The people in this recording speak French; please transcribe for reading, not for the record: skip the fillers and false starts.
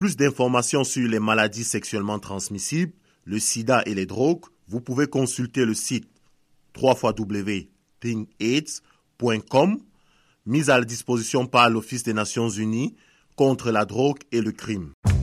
Plus d'informations sur les maladies sexuellement transmissibles, le sida et les drogues, vous pouvez consulter le site www.thinkaids.com, mis à la disposition par l'Office des Nations Unies contre la drogue et le crime.